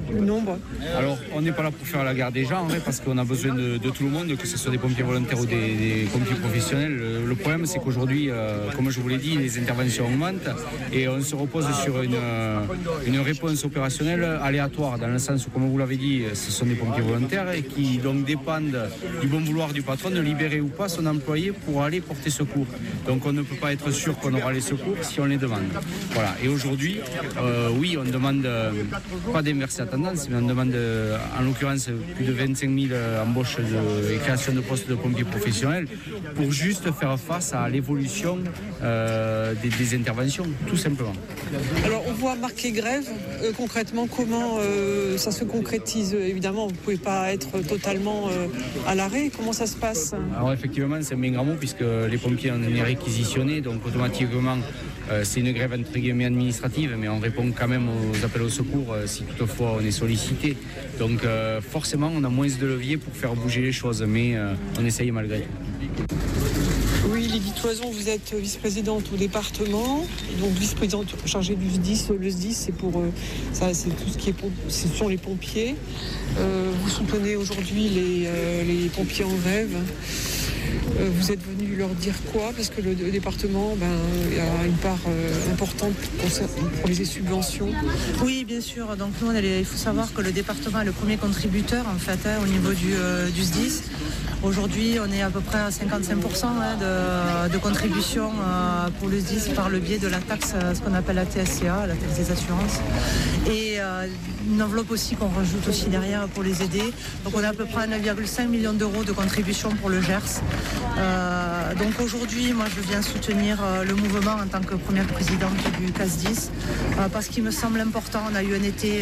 le nombre? Alors, on n'est pas là pour faire la guerre des gens, parce qu'on a besoin de tout le monde, que ce soit des pompiers volontaires ou des pompiers professionnels. Le problème, c'est qu'aujourd'hui, comme je vous l'ai dit, les interventions augmentent et on se repose sur une réponse opérationnelle aléatoire, dans le sens où, comme vous l'avez dit, ce sont des pompiers volontaires et qui donc dépendent du bon vouloir du patron de libérer ou pas son employé pour aller porter secours. Donc on ne peut pas être sûr qu'on aura les secours si on les demande. Voilà. Et aujourd'hui, oui, on demande pas d'inverser la tendance, mais on demande en l'occurrence plus de 25 000 embauches et créations de postes de pompiers professionnels pour juste faire face à l'évolution des interventions, tout simplement. Alors on voit marquer grève, concrètement comment ça se concrétise? Évidemment, vous ne pouvez pas être totalement à l'arrêt, comment ça se passe? Alors effectivement, c'est un bien grand mot puisque les pompiers on est réquisitionnés, donc automatiquement c'est une grève entre guillemets administrative, mais on répond quand même aux appels au secours si toutefois on est sollicité. Donc forcément on a moins de levier pour faire bouger les choses, mais on essaye malgré tout. Oui, Lydie Toison, vous êtes vice-présidente au département, donc vice-présidente chargée du SDIS. Le SDIS, c'est pour ça, c'est tout ce qui est ce sont les pompiers. Vous soutenez aujourd'hui les pompiers en grève. Vous êtes venu leur dire quoi? Parce que le département, il a une part importante pour les subventions. Oui, bien sûr. Donc nous, il faut savoir que le département est le premier contributeur en fait au niveau du SDIS. Aujourd'hui, on est à peu près à 55% de contribution pour le SDIS par le biais de la taxe, ce qu'on appelle la TSCA, la taxe des assurances. Et une enveloppe aussi qu'on rajoute aussi derrière pour les aider. Donc on a à peu près 9,5 millions d'euros de contribution pour le Gers. Donc aujourd'hui, moi je viens soutenir le mouvement en tant que première présidente du CASDIS parce qu'il me semble important. On a eu un été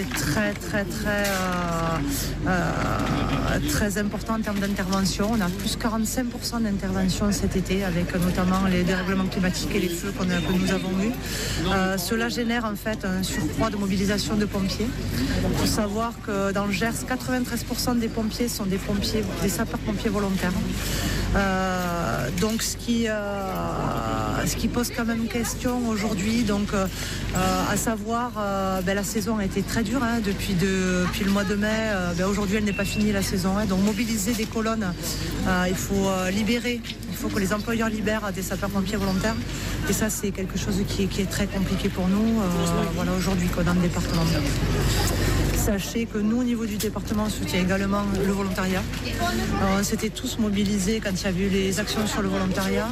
très important en termes d'intervention. On a plus 45% d'intervention cet été avec notamment les dérèglements climatiques et les feux que nous avons eus. Cela génère en fait un surcroît de mobilisation de pompiers. Il faut savoir que dans le Gers, 93% des pompiers sont des sapeurs-pompiers volontaires. Donc ce qui pose quand même question aujourd'hui, donc à savoir la saison a été très dure depuis le mois de mai. Aujourd'hui elle n'est pas finie la saison, donc mobiliser des colonnes, il faut libérer. Il faut que les employeurs libèrent des sapeurs-pompiers volontaires et ça c'est quelque chose qui est très compliqué pour nous aujourd'hui dans le département. Sachez que nous, au niveau du département, on soutient également le volontariat. On s'était tous mobilisés quand il y a eu les actions sur le volontariat.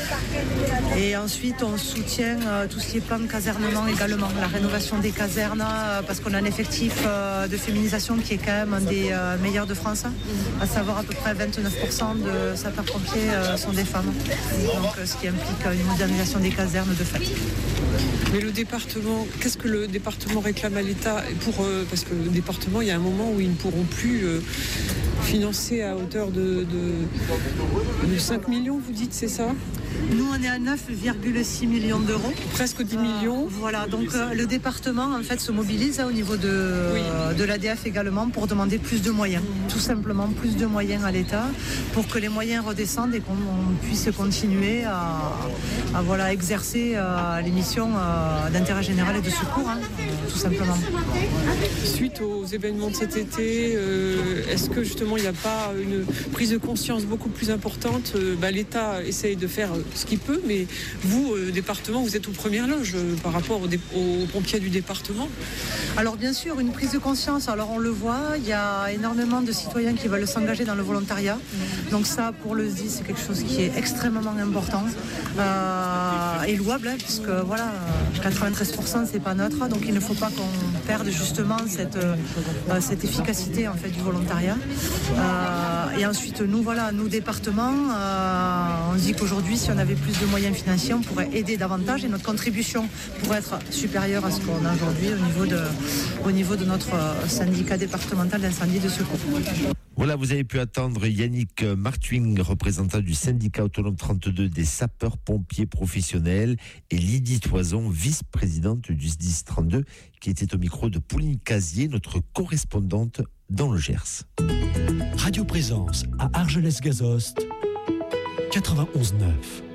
Et ensuite, on soutient tout ce qui est plan de casernement également, la rénovation des casernes, parce qu'on a un effectif de féminisation qui est quand même un des meilleurs de France, à savoir à peu près 29% de sapeurs-pompiers sont des femmes. Donc, ce qui implique une modernisation des casernes de fait. Mais le département, qu'est-ce que le département réclame à l'État parce que le département, il y a un moment où ils ne pourront plus financer à hauteur de 5 millions, vous dites, c'est ça? Nous, on est à 9,6 millions d'euros. Presque 10 millions. Voilà, donc le département, en fait, se mobilise au niveau de l'ADF également pour demander plus de moyens. Tout simplement, plus de moyens à l'État pour que les moyens redescendent et qu'on puisse continuer à exercer les missions d'intérêt général et de secours, tout simplement. Suite aux événements de cet été, est-ce que justement il n'y a pas une prise de conscience beaucoup plus importante? L'État essaye de faire ce qu'il peut, mais vous, département, vous êtes aux premières loges par rapport aux pompiers du département. Alors bien sûr, une prise de conscience, alors on le voit, il y a énormément de citoyens qui veulent s'engager dans le volontariat. Donc ça, pour le SDIS, c'est quelque chose qui est extrêmement important et louable, puisque 93% c'est pas neutre, donc il ne faut pas qu'on perde justement cette efficacité en fait du volontariat. Et ensuite, nous départements, on dit qu'aujourd'hui, si on avait plus de moyens financiers, on pourrait aider davantage et notre contribution pourrait être supérieure à ce qu'on a aujourd'hui au niveau de notre syndicat départemental d'incendie et de secours. Voilà, vous avez pu attendre Yannick Martuing, représentant du syndicat autonome 32 des sapeurs-pompiers professionnels, et Lydie Toison, vice-présidente du SDIS 32, qui était au micro de Pauline Casier, notre correspondante dans le Gers. Radio Présence à Argelès-Gazost, 91.9.